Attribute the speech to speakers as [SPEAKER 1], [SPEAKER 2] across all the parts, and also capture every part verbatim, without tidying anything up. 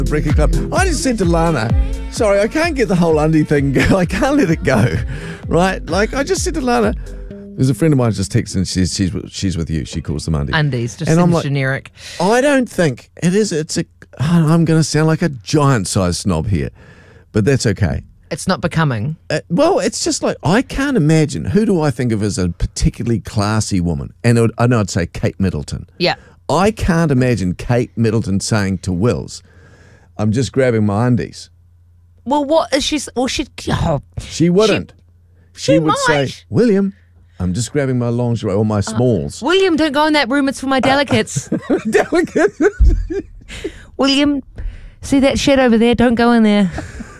[SPEAKER 1] Breakfast Club. I just said to Lana, sorry, I can't get the whole undie thing go. I can't let it go, right? Like, I just said to Lana, there's a friend of mine just texted and she's, she's, she's with you. She calls them undie.
[SPEAKER 2] Undies, just
[SPEAKER 1] and
[SPEAKER 2] seems
[SPEAKER 1] I'm like,
[SPEAKER 2] generic.
[SPEAKER 1] I don't think it is. It's a, I'm going to sound like a giant-sized snob here, but that's okay.
[SPEAKER 2] It's not becoming.
[SPEAKER 1] Uh, well, it's just like, I can't imagine, who do I think of as a particularly classy woman? And it would, I know I'd say Kate Middleton.
[SPEAKER 2] Yeah.
[SPEAKER 1] I can't imagine Kate Middleton saying to Wills, I'm just grabbing my undies.
[SPEAKER 2] Well, what is she? Well, she. Oh,
[SPEAKER 1] She wouldn't. She,
[SPEAKER 2] she
[SPEAKER 1] would
[SPEAKER 2] might.
[SPEAKER 1] say, William, I'm just grabbing my lingerie or my smalls.
[SPEAKER 2] Uh, William, don't go in that room. It's for my delicates.
[SPEAKER 1] Delicate.
[SPEAKER 2] William, see that shed over there? Don't go in there.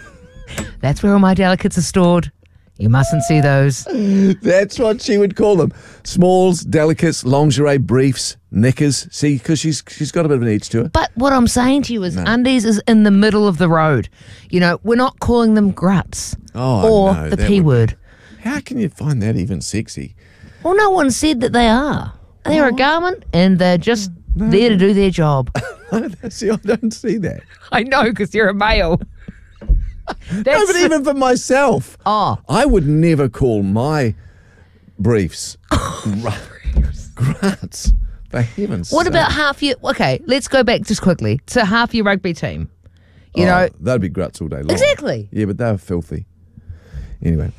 [SPEAKER 2] That's where all my delicates are stored. You mustn't see those.
[SPEAKER 1] That's what she would call them. Smalls, delicates, lingerie, briefs, knickers. See, because she's she's got a bit of an edge to her.
[SPEAKER 2] But what I'm saying to you is
[SPEAKER 1] No.
[SPEAKER 2] undies is in the middle of the road. You know, we're not calling them gruts
[SPEAKER 1] Oh,
[SPEAKER 2] or
[SPEAKER 1] no,
[SPEAKER 2] the
[SPEAKER 1] that
[SPEAKER 2] P
[SPEAKER 1] would-
[SPEAKER 2] word.
[SPEAKER 1] How can you find that even sexy?
[SPEAKER 2] Well, no one said that they are. They're a garment and they're just there to do their job.
[SPEAKER 1] See, I don't see that.
[SPEAKER 2] I know, because you're a male.
[SPEAKER 1] No,
[SPEAKER 2] That's
[SPEAKER 1] but even for myself,
[SPEAKER 2] Oh.
[SPEAKER 1] I would never call my briefs gr- gruts. For heaven's
[SPEAKER 2] What
[SPEAKER 1] sake.
[SPEAKER 2] about half your... Okay, let's go back just quickly to half your rugby team. You
[SPEAKER 1] Oh,
[SPEAKER 2] know...
[SPEAKER 1] that'd be gruts all day long.
[SPEAKER 2] Exactly.
[SPEAKER 1] Yeah, but they were filthy. Anyway,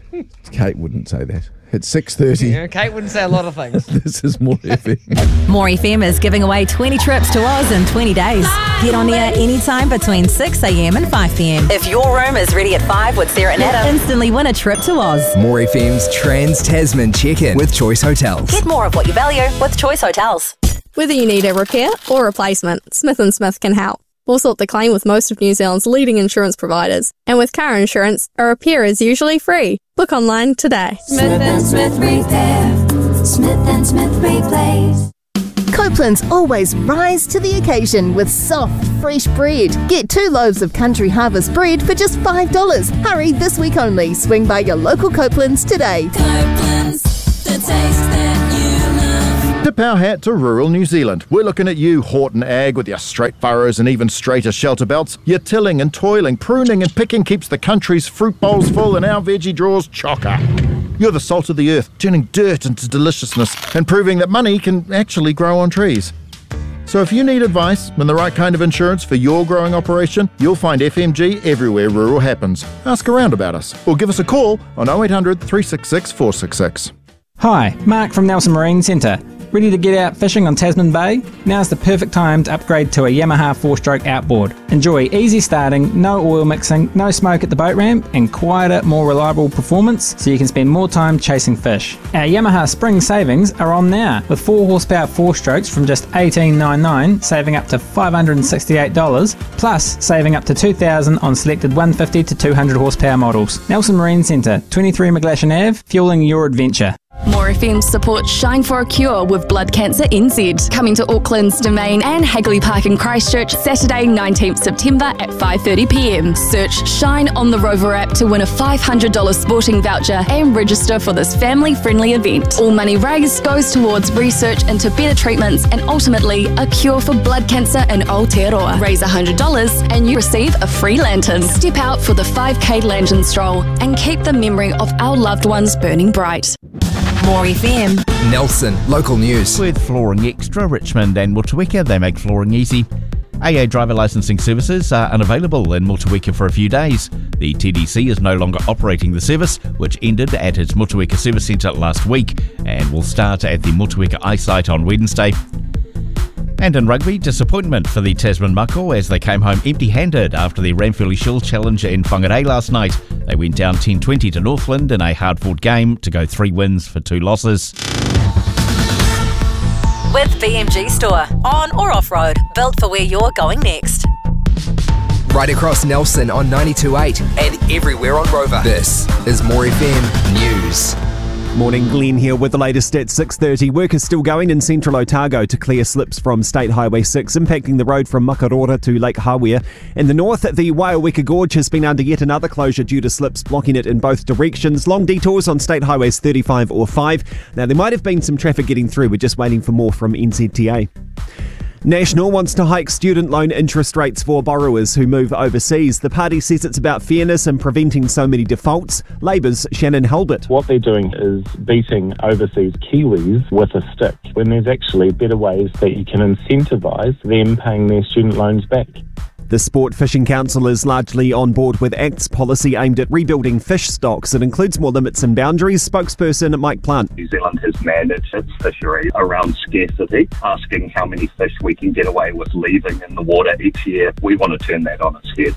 [SPEAKER 1] Kate wouldn't say that. It's six thirty.
[SPEAKER 2] Yeah, Kate wouldn't say a lot of things.
[SPEAKER 1] This is More F M.
[SPEAKER 3] More F M is giving away twenty trips to Oz in twenty days. Get on the air anytime between six a.m. and five p.m. If your room is ready at five with Sarah and Adam, instantly win a trip to Oz.
[SPEAKER 4] More F M's Trans Tasman check-in with Choice Hotels.
[SPEAKER 3] Get more of what you value with Choice Hotels.
[SPEAKER 5] Whether you need a repair or replacement, Smith and Smith can help. We'll sort the claim with most of New Zealand's leading insurance providers. And with car insurance, a repair is usually free. Book online today.
[SPEAKER 6] Smith and Smith Repair. Smith and Smith Replace.
[SPEAKER 7] Copeland's always rise to the occasion with soft, fresh bread. Get two loaves of Country Harvest bread for just five dollars. Hurry, this week only. Swing by your local Copeland's today.
[SPEAKER 6] Copeland's, the taste that you love.
[SPEAKER 8] Tip our hat to rural New Zealand. We're looking at you, Horton Ag, with your straight furrows and even straighter shelter belts. Your tilling and toiling, pruning and picking keeps the country's fruit bowls full and our veggie drawers chocker. You're the salt of the earth, turning dirt into deliciousness and proving that money can actually grow on trees. So if you need advice and the right kind of insurance for your growing operation, you'll find F M G everywhere rural happens. Ask around about us or give us a call on oh eight hundred, three six six, four six six.
[SPEAKER 9] Hi, Mark from Nelson Marine Centre. Ready to get out fishing on Tasman Bay? Now's the perfect time to upgrade to a Yamaha four-stroke outboard. Enjoy easy starting, no oil mixing, no smoke at the boat ramp, and quieter, more reliable performance so you can spend more time chasing fish. Our Yamaha spring savings are on now, with four horsepower four-strokes from just eighteen ninety-nine, saving up to five hundred sixty-eight dollars, plus saving up to two thousand dollars on selected one fifty to two hundred horsepower models. Nelson Marine Centre, twenty-three McGlashan Avenue, fueling your adventure.
[SPEAKER 10] More F M supports Shine for a Cure with Blood Cancer N Z. Coming to Auckland's Domain and Hagley Park in Christchurch, Saturday nineteenth September at five thirty p.m. Search Shine on the Rover app to win a five hundred dollars sporting voucher and register for this family-friendly event. All money raised goes towards research into better treatments and ultimately a cure for blood cancer in Aotearoa. Raise one hundred dollars and you receive a free lantern. Step out for the five K lantern stroll and keep the memory of our loved ones burning bright.
[SPEAKER 3] More F M.
[SPEAKER 4] Nelson, local news.
[SPEAKER 11] With Flooring Extra, Richmond and Motueka, they make flooring easy. A A driver licensing services are unavailable in Motueka for a few days. The T D C is no longer operating the service, which ended at its Motueka Service Centre last week and will start at the Motueka iSite on Wednesday. And in rugby, disappointment for the Tasman Mako as they came home empty-handed after the Ranfurly Shield Challenge in Whangarei last night. They went down ten twenty to Northland in a hard-fought game to go three wins for two losses.
[SPEAKER 3] With B M G Store, on or off-road, built for where you're going next.
[SPEAKER 4] Right across Nelson on ninety-two point eight and everywhere on Rover. This is More F M News.
[SPEAKER 12] Morning, Glenn here with the latest at six thirty. Work is still going in central Otago to clear slips from State Highway six, impacting the road from Makarora to Lake Hawea. In the north, the Waiaweka Gorge has been under yet another closure due to slips blocking it in both directions. Long detours on State Highways thirty-five or five. Now, there might have been some traffic getting through. We're just waiting for more from N Z T A. National wants to hike student loan interest rates for borrowers who move overseas. The party says it's about fairness and preventing so many defaults. Labour's Shannon Halbert.
[SPEAKER 13] What they're doing is beating overseas Kiwis with a stick, when there's actually better ways that you can incentivise them paying their student loans back.
[SPEAKER 12] The Sport Fishing Council is largely on board with ACT's policy aimed at rebuilding fish stocks. It includes more limits and boundaries. Spokesperson Mike Plant.
[SPEAKER 14] New Zealand has managed its fishery around scarcity, asking how many fish we can get away with leaving in the water each year. We want to turn that on its head.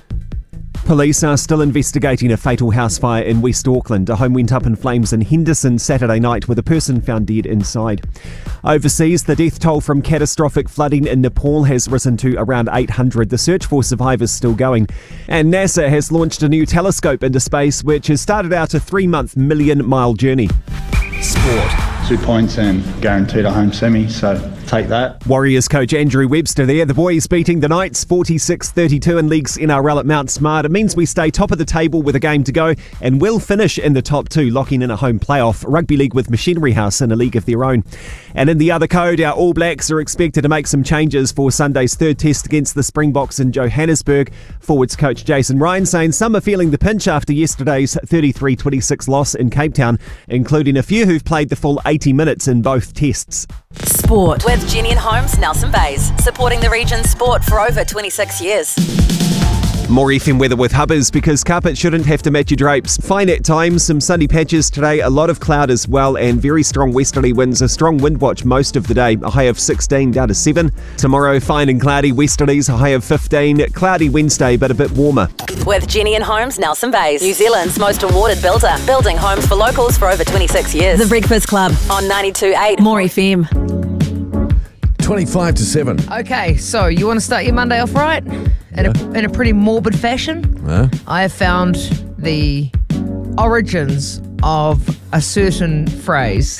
[SPEAKER 12] Police are still investigating a fatal house fire in West Auckland. A home went up in flames in Henderson Saturday night with a person found dead inside. Overseas, the death toll from catastrophic flooding in Nepal has risen to around eight hundred. The search for survivors still going. And NASA has launched a new telescope into space, which has started out a three-month million-mile journey.
[SPEAKER 11] Sport.
[SPEAKER 15] Two points and guaranteed a home semi, so take that.
[SPEAKER 12] Warriors coach Andrew Webster there. The boys beating the Knights forty-six thirty-two in League's N R L at Mount Smart. It means we stay top of the table with a game to go and will finish in the top two, locking in a home playoff. Rugby League with Machinery House in a league of their own. And in the other code, our All Blacks are expected to make some changes for Sunday's third test against the Springboks in Johannesburg. Forwards coach Jason Ryan saying some are feeling the pinch after yesterday's thirty-three twenty-six loss in Cape Town, including a few who've played the full eighty minutes in both tests.
[SPEAKER 3] Sport with Jenny and Holmes, Nelson Bays, supporting the region's sport for over twenty-six years.
[SPEAKER 12] More F M weather with Hubbers, because carpet shouldn't have to match your drapes. Fine at times, some sunny patches today, a lot of cloud as well, and very strong westerly winds. A strong wind watch most of the day, a high of sixteen down to seven. Tomorrow, fine and cloudy westerlies, a high of fifteen. Cloudy Wednesday, but a bit warmer.
[SPEAKER 3] With Jenny and Holmes, Nelson Bays, New Zealand's most awarded builder, building homes for locals for over twenty-six years. The Breakfast Club on ninety-two point eight More F M.
[SPEAKER 1] twenty-five to seven.
[SPEAKER 2] Okay, so you want to start your Monday off right? In,
[SPEAKER 1] Yeah.
[SPEAKER 2] a, in a pretty morbid fashion?
[SPEAKER 1] Huh?
[SPEAKER 2] I have found the origins of a certain phrase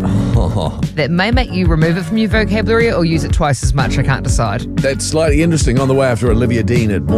[SPEAKER 2] that may make you remove it from your vocabulary or use it twice as much. I can't decide.
[SPEAKER 1] That's slightly interesting on the way after Olivia Dean at